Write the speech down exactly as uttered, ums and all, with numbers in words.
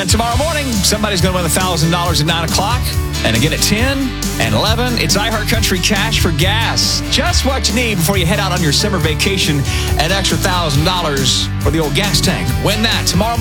And tomorrow morning, somebody's going to win one thousand dollars at nine o'clock. And again at ten and eleven, it's iHeartCountry Cash for Gas. Just what you need before you head out on your summer vacation. An extra one thousand dollars for the old gas tank. Win that tomorrow morning.